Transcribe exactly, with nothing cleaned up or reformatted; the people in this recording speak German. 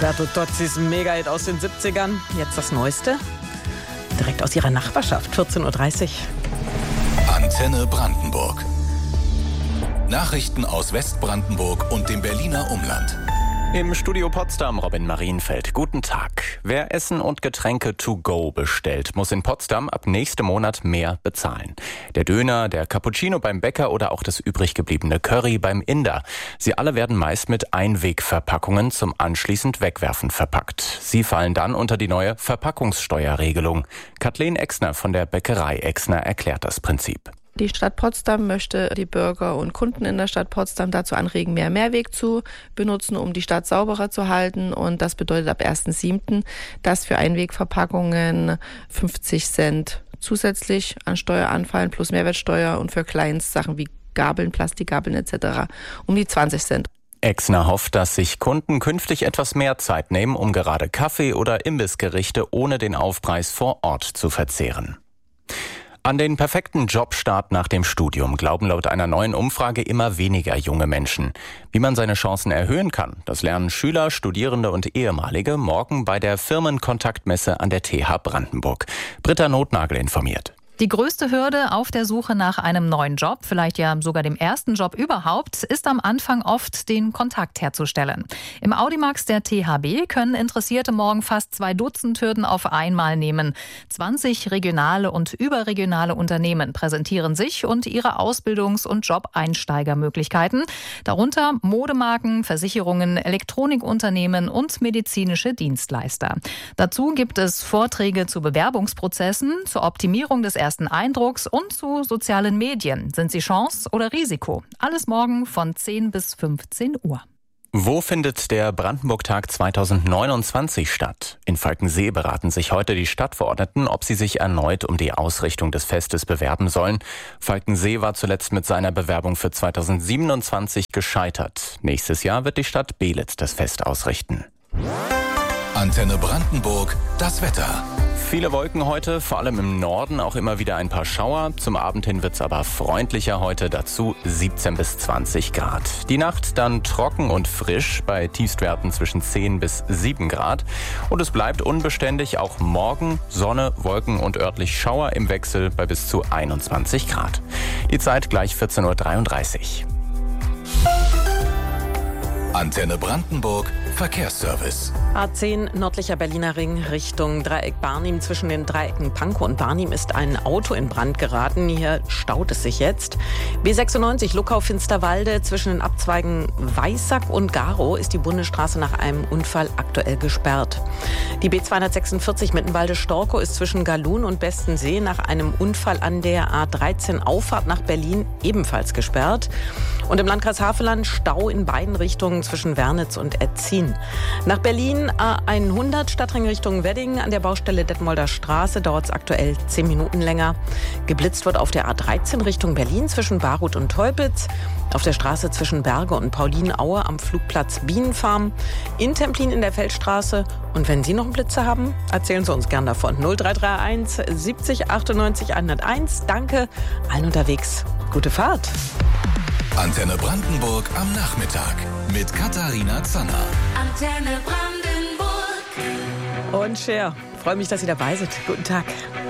Roberto Tozzis Mega-Hit aus den siebzigern. Jetzt das Neueste. Direkt aus ihrer Nachbarschaft, vierzehn Uhr dreißig. Antenne Brandenburg. Nachrichten aus Westbrandenburg und dem Berliner Umland. Im Studio Potsdam Robin Marienfeld. Guten Tag. Wer Essen und Getränke to go bestellt, muss in Potsdam ab nächstem Monat mehr bezahlen. Der Döner, der Cappuccino beim Bäcker oder auch das übrig gebliebene Curry beim Inder. Sie alle werden meist mit Einwegverpackungen zum anschließend Wegwerfen verpackt. Sie fallen dann unter die neue Verpackungssteuerregelung. Kathleen Exner von der Bäckerei Exner erklärt das Prinzip. Die Stadt Potsdam möchte die Bürger und Kunden in der Stadt Potsdam dazu anregen, mehr Mehrweg zu benutzen, um die Stadt sauberer zu halten. Und das bedeutet ab ersten siebten, dass für Einwegverpackungen fünfzig Cent zusätzlich an Steuer anfallen, plus Mehrwertsteuer, und für Kleinstsachen wie Gabeln, Plastikgabeln et cetera um die zwanzig Cent. Exner hofft, dass sich Kunden künftig etwas mehr Zeit nehmen, um gerade Kaffee- oder Imbissgerichte ohne den Aufpreis vor Ort zu verzehren. An den perfekten Jobstart nach dem Studium glauben laut einer neuen Umfrage immer weniger junge Menschen. Wie man seine Chancen erhöhen kann, das lernen Schüler, Studierende und Ehemalige morgen bei der Firmenkontaktmesse an der T H Brandenburg. Britta Notnagel informiert. Die größte Hürde auf der Suche nach einem neuen Job, vielleicht ja sogar dem ersten Job überhaupt, ist am Anfang oft, den Kontakt herzustellen. Im Audimax der T H B können Interessierte morgen fast zwei Dutzend Hürden auf einmal nehmen. zwanzig regionale und überregionale Unternehmen präsentieren sich und ihre Ausbildungs- und Job-Einsteigermöglichkeiten, darunter Modemarken, Versicherungen, Elektronikunternehmen und medizinische Dienstleister. Dazu gibt es Vorträge zu Bewerbungsprozessen, zur Optimierung des ersten Eindrucks und zu sozialen Medien. Sind sie Chance oder Risiko? Alles morgen von zehn bis fünfzehn Uhr. Wo findet der Brandenburg-Tag zweitausendneunundzwanzig statt? In Falkensee beraten sich heute die Stadtverordneten, ob sie sich erneut um die Ausrichtung des Festes bewerben sollen. Falkensee war zuletzt mit seiner Bewerbung für zweitausendsiebenundzwanzig gescheitert. Nächstes Jahr wird die Stadt Beelitz das Fest ausrichten. Antenne Brandenburg, das Wetter. Viele Wolken heute, vor allem im Norden auch immer wieder ein paar Schauer. Zum Abend hin wird's aber freundlicher heute, dazu siebzehn bis zwanzig Grad. Die Nacht dann trocken und frisch bei Tiefstwerten zwischen zehn bis sieben Grad. Und es bleibt unbeständig, auch morgen Sonne, Wolken und örtlich Schauer im Wechsel bei bis zu einundzwanzig Grad. Die Zeit gleich vierzehn Uhr dreiunddreißig. Antenne Brandenburg, Verkehrsservice. A zehn nördlicher Berliner Ring Richtung Dreieck Barnim. Zwischen den Dreiecken Pankow und Barnim ist ein Auto in Brand geraten. Hier staut es sich jetzt. B sechsundneunzig Luckau-Finsterwalde. Zwischen den Abzweigen Weissack und Garow ist die Bundesstraße nach einem Unfall aktuell gesperrt. Die B zweihundertsechsundvierzig Mittenwalde-Storkow ist zwischen Galun und Bestensee nach einem Unfall an der A dreizehn Auffahrt nach Berlin ebenfalls gesperrt. Und im Landkreis Havelland Stau in beiden Richtungen zwischen Wernitz und Etzin. Nach Berlin A hundert Stadtring Richtung Wedding an der Baustelle Detmolder Straße dauert es aktuell zehn Minuten länger. Geblitzt wird auf der A dreizehn Richtung Berlin zwischen Baruth und Teupitz. Auf der Straße zwischen Berge und Paulinaue am Flugplatz Bienenfarm. In Templin in der Feldstraße. Und wenn Sie noch einen Blitzer haben, erzählen Sie uns gern davon. null drei drei eins siebzig achtundneunzig hunderteins. Danke, allen unterwegs. Gute Fahrt. Antenne Brandenburg am Nachmittag mit Katharina Zanner. Antenne Brandenburg. Und Cher, freue mich, dass Sie dabei sind. Guten Tag.